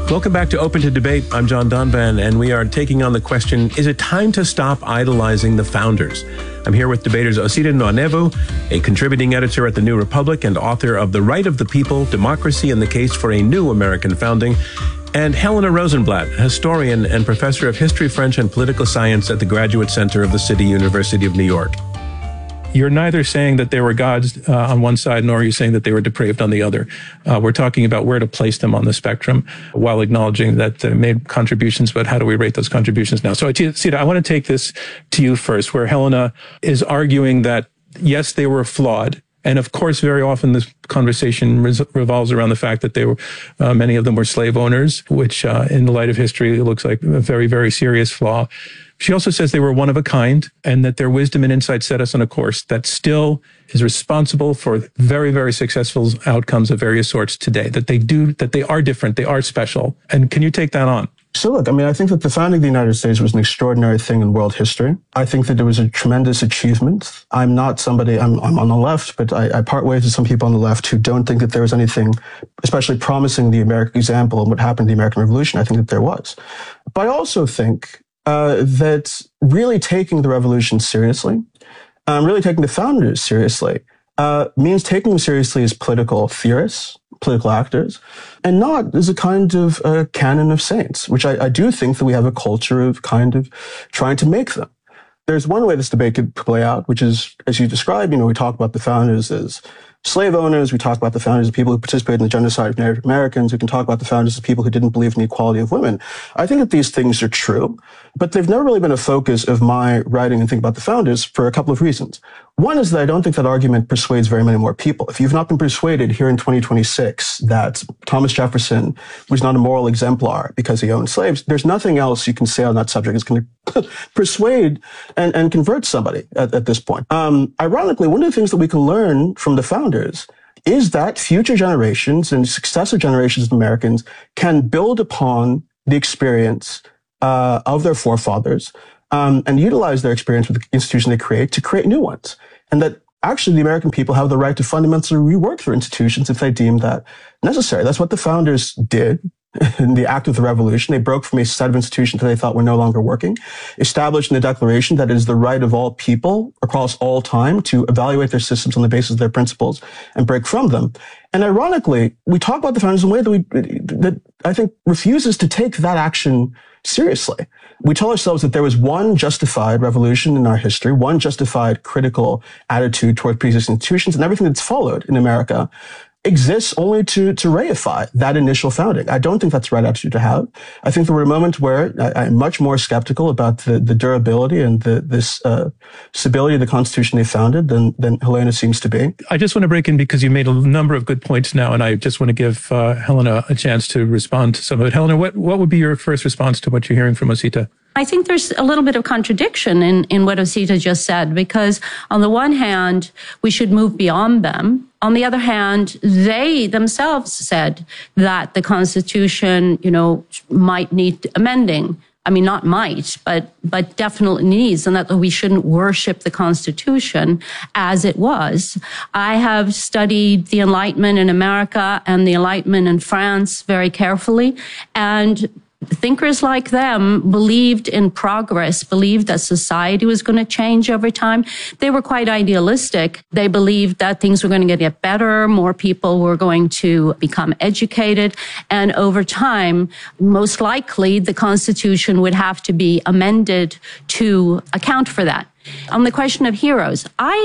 Welcome back to Open to Debate. I'm John Donvan, and we are taking on the question, is it time to stop idolizing the founders? I'm here with debaters Osita Nwanevu, a contributing editor at The New Republic and author of The Right of the People, Democracy and the Case for a New American Founding, and Helena Rosenblatt, historian and professor of history, French, and political science at the Graduate Center of the City University of New York. You're neither saying that they were gods on one side, nor are you saying that they were depraved on the other. We're talking about where to place them on the spectrum while acknowledging that they made contributions, but how do we rate those contributions now? So, Osita, I want to take this to you first, where Helena is arguing that, yes, they were flawed. And of course, very often this conversation revolves around the fact that they were, many of them were slave owners, which in the light of history, it looks like a very, very serious flaw. She also says they were one of a kind and that their wisdom and insight set us on a course that still is responsible for very, very successful outcomes of various sorts today, that they are different, they are special. And can you take that on? So look, I think that the founding of the United States was an extraordinary thing in world history. I think that it was a tremendous achievement. I'm not somebody, I'm on the left, but I part ways with some people on the left who don't think that there was anything especially promising the American example and what happened in the American Revolution. I think that there was. But I also think that really taking the revolution seriously, really taking the founders seriously, means taking them seriously as political theorists, political actors, and not as a kind of canon of saints, which I do think that we have a culture of kind of trying to make them. There's one way this debate could play out, which is, as you described, we talk about the founders as slave owners. We talk about the founders as people who participated in the genocide of Native Americans. We can talk about the founders as people who didn't believe in the equality of women. I think that these things are true, but they've never really been a focus of my writing and thinking about the founders for a couple of reasons. One is that I don't think that argument persuades very many more people. If you've not been persuaded here in 2026 that Thomas Jefferson was not a moral exemplar because he owned slaves, there's nothing else you can say on that subject that's going to persuade and convert somebody at this point. Ironically, one of the things that we can learn from the founders is that future generations and successive generations of Americans can build upon the experience of their forefathers and utilize their experience with the institution they create to create new ones. And that actually the American people have the right to fundamentally rework their institutions if they deem that necessary. That's what the founders did in the act of the revolution. They broke from a set of institutions that they thought were no longer working, established in the Declaration that it is the right of all people across all time to evaluate their systems on the basis of their principles and break from them. And ironically, we talk about the founders in a way that I think refuses to take that action seriously. We tell ourselves that there was one justified revolution in our history, one justified critical attitude toward pre-existing institutions, and everything that's followed in America exists only to reify that initial founding. I don't think that's the right attitude to have. I think we're at a moment where I'm much more skeptical about the durability and this stability of the Constitution they founded than Helena seems to be. I just want to break in because you made a number of good points now, and I just want to give Helena a chance to respond to some of it. Helena, what would be your first response to what you're hearing from Osita? I think there's a little bit of contradiction in what Osita just said, because on the one hand, we should move beyond them. On the other hand, they themselves said that the Constitution, might need amending. I mean, not might, but definitely needs, and that we shouldn't worship the Constitution as it was. I have studied the Enlightenment in America and the Enlightenment in France very carefully, and thinkers like them believed in progress, believed that society was going to change over time. They were quite idealistic. They believed that things were going to get better, more people were going to become educated, and over time, most likely, the Constitution would have to be amended to account for that. On the question of heroes,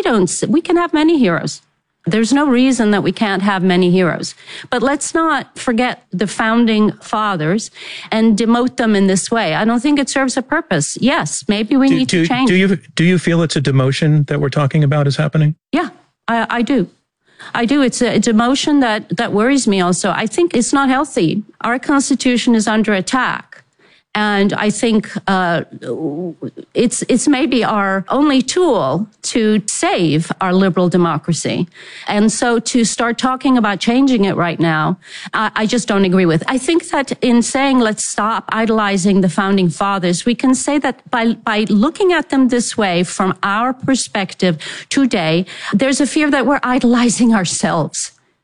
we can have many heroes. There's no reason that we can't have many heroes. But let's not forget the founding fathers and demote them in this way. I don't think it serves a purpose. Yes, maybe we need to change. Do you feel it's a demotion that we're talking about is happening? Yeah, I do. I do. It's a motion that worries me also. I think it's not healthy. Our Constitution is under attack. And I think it's maybe our only tool to save our liberal democracy. And so to start talking about changing it right now, I just don't agree with. I think that in saying let's stop idolizing the founding fathers, we can say that by looking at them this way from our perspective today, there's a fear that we're idolizing ourselves.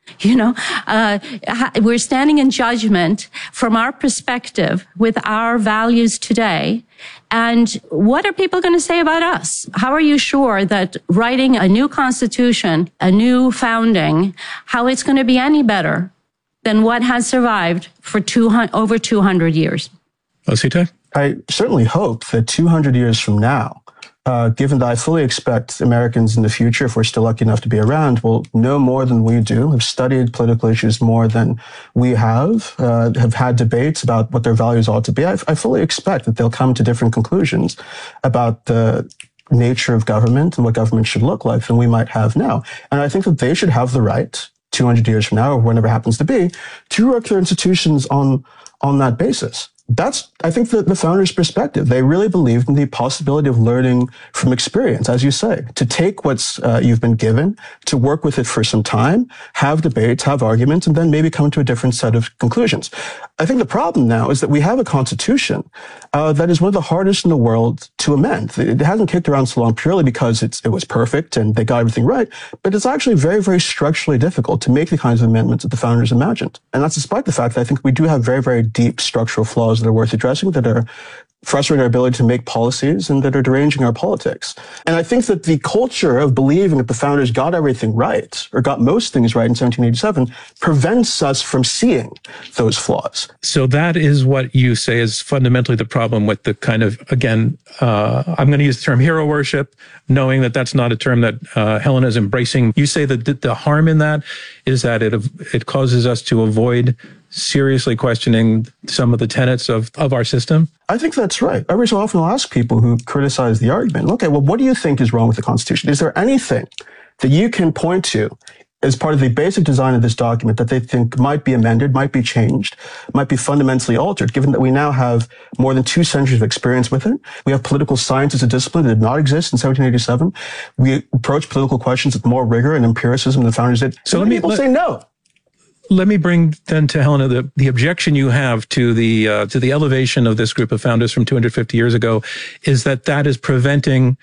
We're standing in judgment from our perspective with our values today. And what are people going to say about us? How are you sure that writing a new constitution, a new founding, how it's going to be any better than what has survived for over 200 years? Osita? I certainly hope that 200 years from now, given that I fully expect Americans in the future, if we're still lucky enough to be around, will know more than we do, have studied political issues more than we have had debates about what their values ought to be. I fully expect that they'll come to different conclusions about the nature of government and what government should look like than we might have now. And I think that they should have the right, 200 years from now, or whenever it happens to be, to work their institutions on that basis. That's, I think, the founders' perspective. They really believed in the possibility of learning from experience, as you say, to take what's you've been given, to work with it for some time, have debates, have arguments, and then maybe come to a different set of conclusions. I think the problem now is that we have a constitution that is one of the hardest in the world to amend. It hasn't kicked around so long purely because it was perfect and they got everything right, but it's actually very, very structurally difficult to make the kinds of amendments that the founders imagined. And that's despite the fact that I think we do have very, very deep structural flaws that are worth addressing, that are frustrating our ability to make policies and that are deranging our politics. And I think that the culture of believing that the founders got everything right, or got most things right in 1787, prevents us from seeing those flaws. So that is what you say is fundamentally the problem with the kind of, again, I'm going to use the term hero worship, knowing that that's not a term that Helena is embracing. You say that the harm in that is that it causes us to avoid seriously questioning some of the tenets of our system? I think that's right. Every so often I'll ask people who criticize the argument, okay, well, what do you think is wrong with the Constitution? Is there anything that you can point to as part of the basic design of this document that they think might be amended, might be changed, might be fundamentally altered, given that we now have more than 2 centuries of experience with it? We have political science as a discipline that did not exist in 1787. We approach political questions with more rigor and empiricism than the founders did. So people say no. Let me bring then to Helena the objection you have to the elevation of this group of founders from 250 years ago, is that is preventing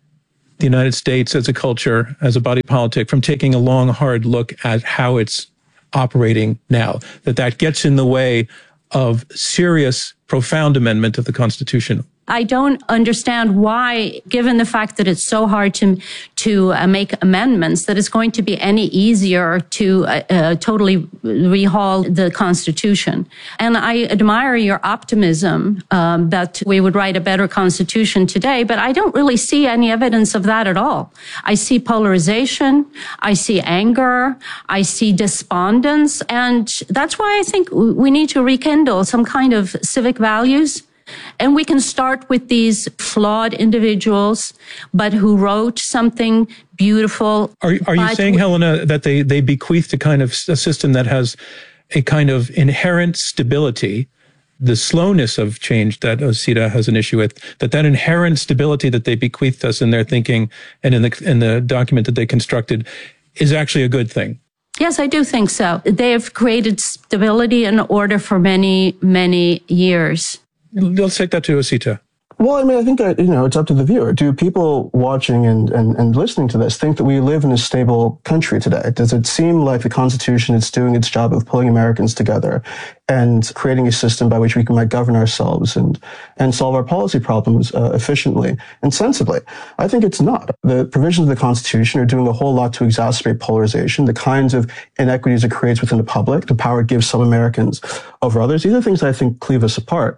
the United States as a culture, as a body politic, from taking a long, hard look at how it's operating now. That gets in the way of serious, profound amendment of the Constitution. I don't understand why, given the fact that it's so hard to make amendments, that it's going to be any easier to totally rehaul the Constitution. And I admire your optimism that we would write a better Constitution today, but I don't really see any evidence of that at all. I see polarization, I see anger, I see despondence, and that's why I think we need to rekindle some kind of civic values. And we can start with these flawed individuals, but who wrote something beautiful. Are you saying, Helena, that they bequeathed a kind of a system that has a kind of inherent stability, the slowness of change that Osita has an issue with, that inherent stability that they bequeathed us in their thinking and in the document that they constructed is actually a good thing? Yes, I do think so. They have created stability and order for many, many years. Let's take that to Osita. Well, I mean, I think that, it's up to the viewer. Do people watching and listening to this think that we live in a stable country today? Does it seem like the Constitution is doing its job of pulling Americans together and creating a system by which we might govern ourselves and solve our policy problems efficiently and sensibly? I think it's not. The provisions of the Constitution are doing a whole lot to exacerbate polarization, the kinds of inequities it creates within the public, the power it gives some Americans over others. These are things that I think cleave us apart.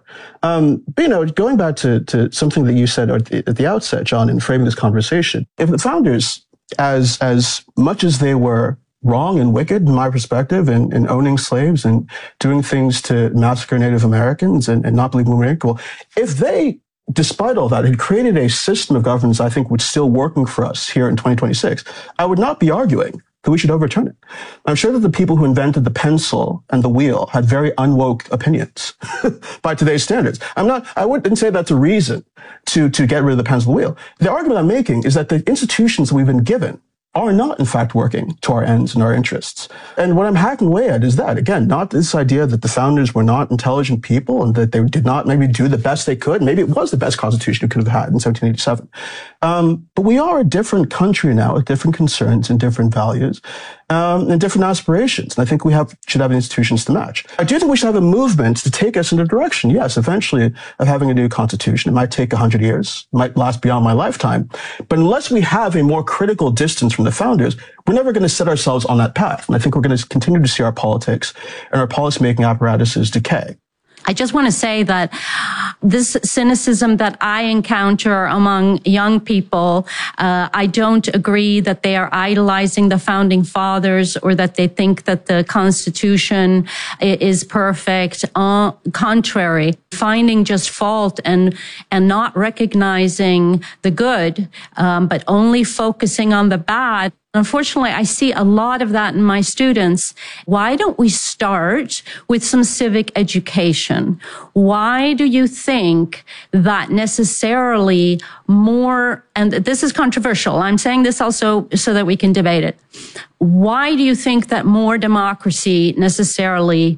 But, going back to something that you said at the outset, John, in framing this conversation, if the founders, as much as they were wrong and wicked, in my perspective, in owning slaves and doing things to massacre Native Americans and not believing women were equal, if they, despite all that, had created a system of governance I think was still working for us here in 2026, I would not be arguing that we should overturn it. I'm sure that the people who invented the pencil and the wheel had very unwoke opinions by today's standards. I wouldn't say that's a reason to get rid of the pencil and the wheel. The argument I'm making is that the institutions that we've been given are not, in fact, working to our ends and our interests. And what I'm hacking away at is that, again, not this idea that the founders were not intelligent people and that they did not maybe do the best they could. Maybe it was the best Constitution we could have had in 1787. But we are a different country now with different concerns and different values and different aspirations. And I think we should have institutions to match. I do think we should have a movement to take us in a direction, yes, eventually, of having a new constitution. It might take 100 years, it might last beyond my lifetime. But unless we have a more critical distance from the founders, we're never going to set ourselves on that path. And I think we're going to continue to see our politics and our policymaking apparatuses decay. I just want to say that this cynicism that I encounter among young people, I don't agree that they are idolizing the founding fathers or that they think that the Constitution is perfect. Contrary, finding just fault and not recognizing the good, but only focusing on the bad. Unfortunately, I see a lot of that in my students. Why don't we start with some civic education? Why do you think that necessarily more, and this is controversial, I'm saying this also so that we can debate it. Why do you think that more democracy necessarily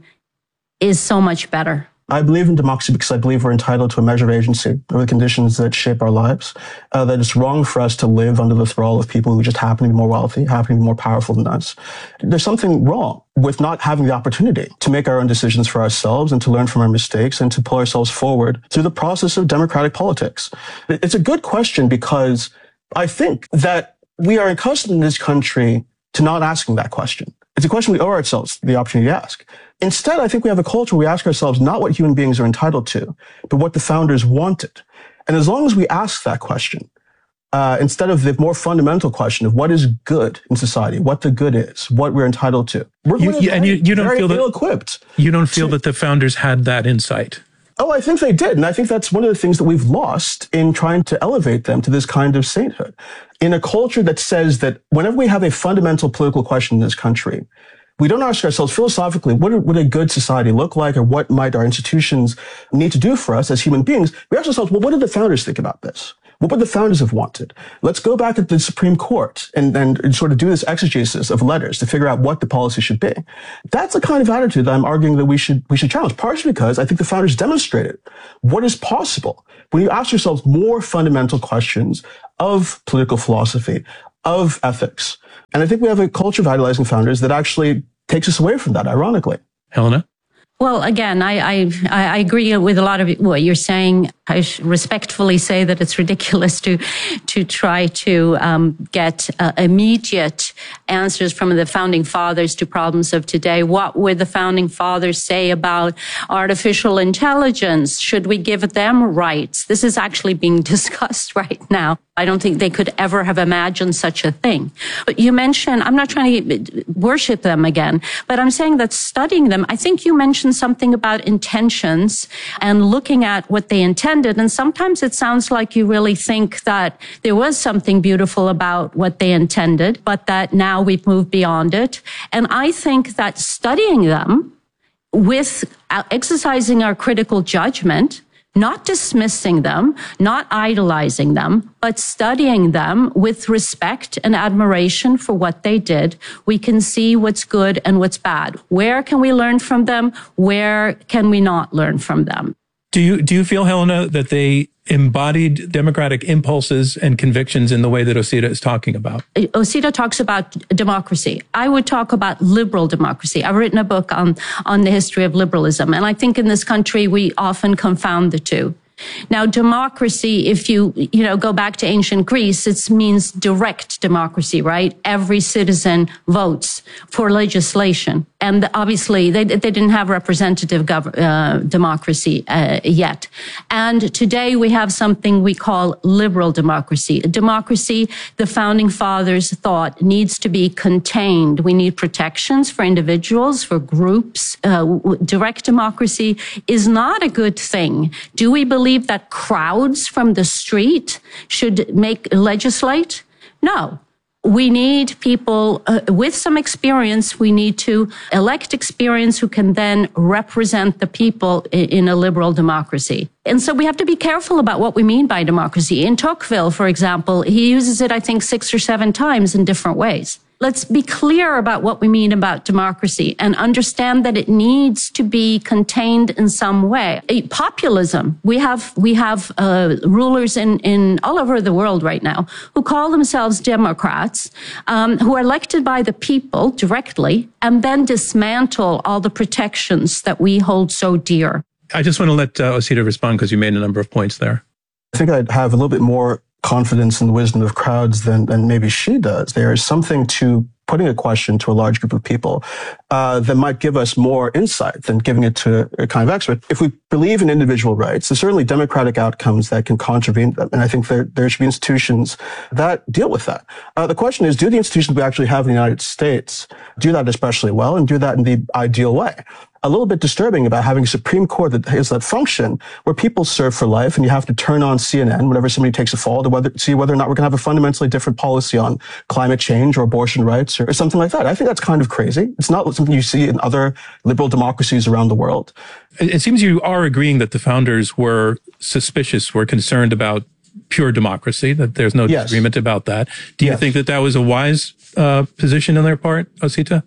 is so much better? I believe in democracy because I believe we're entitled to a measure of agency over the conditions that shape our lives. That it's wrong for us to live under the thrall of people who just happen to be more wealthy, happen to be more powerful than us. There's something wrong with not having the opportunity to make our own decisions for ourselves and to learn from our mistakes and to pull ourselves forward through the process of democratic politics. It's a good question because I think that we are accustomed in this country to not asking that question. It's a question we owe ourselves the opportunity to ask. Instead, I think we have a culture where we ask ourselves not what human beings are entitled to, but what the founders wanted. And as long as we ask that question, instead of the more fundamental question of what is good in society, what the good is, what we're entitled to, we're you don't feel ill-equipped. You don't feel that the founders had that insight? Oh, I think they did. And I think that's one of the things that we've lost in trying to elevate them to this kind of sainthood. In a culture that says that whenever we have a fundamental political question in this country, we don't ask ourselves philosophically, what would a good society look like, or what might our institutions need to do for us as human beings? We ask ourselves, well, what did the founders think about this? What would the founders have wanted? Let's go back at the Supreme Court and sort of do this exegesis of letters to figure out what the policy should be. That's the kind of attitude that I'm arguing that we should challenge, partially because I think the founders demonstrated what is possible when you ask yourselves more fundamental questions of political philosophy, of ethics. And I think we have a culture of idolizing founders that actually takes us away from that, ironically. Helena? Well, again, I agree with a lot of what you're saying. I respectfully say that it's ridiculous to try to get immediate answers from the founding fathers to problems of today. What would the founding fathers say about artificial intelligence? Should we give them rights? This is actually being discussed right now. I don't think they could ever have imagined such a thing. But you mentioned, I'm not trying to worship them again, but I'm saying that studying them, I think you mentioned something about intentions and looking at what they intended. And sometimes it sounds like you really think that there was something beautiful about what they intended, but that now we've moved beyond it. And I think that studying them with exercising our critical judgment, not dismissing them, not idolizing them, but studying them with respect and admiration for what they did, we can see what's good and what's bad. Where can we learn from them? Where can we not learn from them? Do you feel, Helena, that they embodied democratic impulses and convictions in the way that Osita is talking about? Osita talks about democracy. I would talk about liberal democracy. I've written a book on the history of liberalism. And I think in this country, we often confound the two. Now, democracy, if you go back to ancient Greece, it means direct democracy, right? Every citizen votes for legislation. And obviously, they didn't have representative democracy yet. And today we have something we call liberal democracy. A democracy the founding fathers thought needs to be contained. We need protections for individuals, for groups. Direct democracy is not a good thing. Do we believe that crowds from the street should legislate? No. We need people with some experience. We need to elect experience who can then represent the people in a liberal democracy. And so we have to be careful about what we mean by democracy. In Tocqueville, for example, he uses it, I think, 6 or 7 times in different ways. let's be clear about what we mean about democracy and understand that it needs to be contained in some way. Populism. We have rulers in all over the world right now who call themselves Democrats, who are elected by the people directly and then dismantle all the protections that we hold so dear. I just want to let Osita respond because you made a number of points there. I think I'd have a little bit more confidence in the wisdom of crowds than maybe she does. There is something to putting a question to a large group of people that might give us more insight than giving it to a kind of expert. If we believe in individual rights, there's certainly democratic outcomes that can contravene them. And I think there should be institutions that deal with that. The question is, do the institutions we actually have in the United States do that especially well and do that in the ideal way? A little bit disturbing about having a Supreme Court that has that function where people serve for life and you have to turn on CNN whenever somebody takes a fall to see whether or not we're going to have a fundamentally different policy on climate change or abortion rights or something like that. I think that's kind of crazy. It's not something you see in other liberal democracies around the world. It seems you are agreeing that the founders were suspicious, were concerned about pure democracy, that there's no disagreement about that. Do you think that was a wise position on their part, Osita?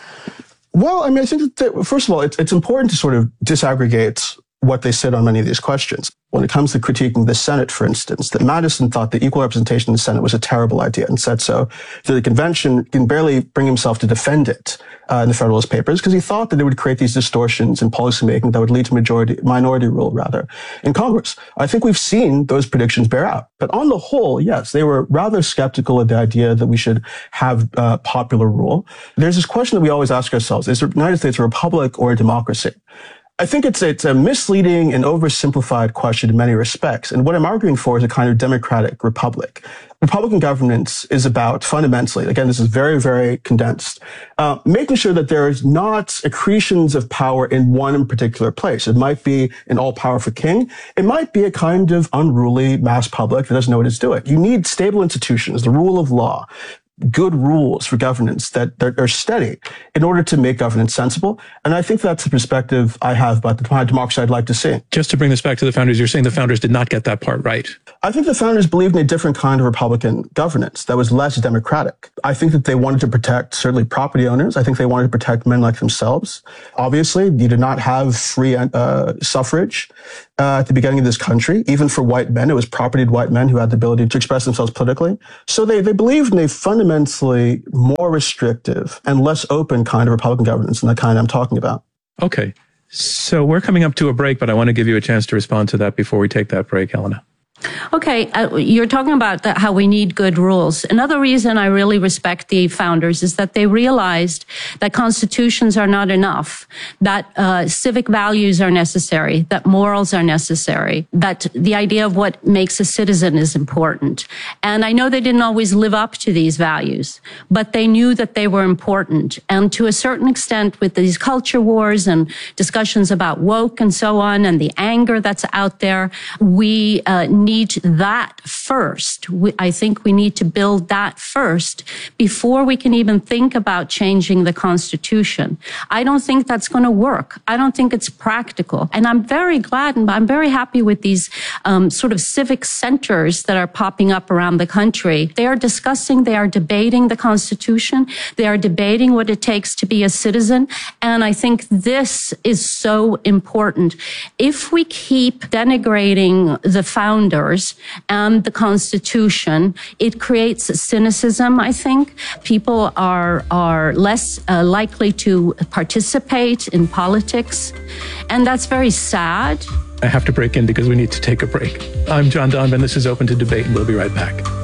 Well, I mean, I think that, first of all, it's important to sort of disaggregate what they said on many of these questions. When it comes to critiquing the Senate, for instance, that Madison thought that equal representation in the Senate was a terrible idea and said so. So the convention can barely bring himself to defend it in the Federalist Papers because he thought that it would create these distortions in policymaking that would lead to minority rule in Congress. I think we've seen those predictions bear out. But on the whole, yes, they were rather skeptical of the idea that we should have popular rule. There's this question that we always ask ourselves, is the United States a republic or a democracy? I think it's a misleading and oversimplified question in many respects. And what I'm arguing for is a kind of democratic republic. Republican governance is about fundamentally, again, this is very, very condensed, making sure that there is not accretions of power in one particular place. It might be an all-powerful king. It might be a kind of unruly mass public that doesn't know what it's doing. You need stable institutions, the rule of law, good rules for governance that are steady in order to make governance sensible. And I think that's the perspective I have about the kind of democracy I'd like to see. Just to bring this back to the founders, you're saying the founders did not get that part right. I think the founders believed in a different kind of Republican governance that was less democratic. I think that they wanted to protect certainly property owners. I think they wanted to protect men like themselves. Obviously, you did not have free suffrage at the beginning of this country. Even for white men, it was propertied white men who had the ability to express themselves politically. So they believed in a fundamentally more restrictive and less open kind of Republican governance than the kind I'm talking about. Okay. So we're coming up to a break, but I want to give you a chance to respond to that before we take that break, Helena. Okay, you're talking about how we need good rules. Another reason I really respect the founders is that they realized that constitutions are not enough, that civic values are necessary, that morals are necessary, that the idea of what makes a citizen is important. And I know they didn't always live up to these values, but they knew that they were important. And to a certain extent, with these culture wars and discussions about woke and so on, and the anger that's out there, we need that first. I think we need to build that first before we can even think about changing the Constitution. I don't think that's going to work. I don't think it's practical. And I'm very glad and I'm very happy with these sort of civic centers that are popping up around the country. They are discussing, they are debating the Constitution. They are debating what it takes to be a citizen. And I think this is so important. If we keep denigrating the founders and the Constitution, it creates cynicism, I think. People are less likely to participate in politics, and that's very sad. I have to break in because we need to take a break. I'm John Donvan. This is Open to Debate, and we'll be right back.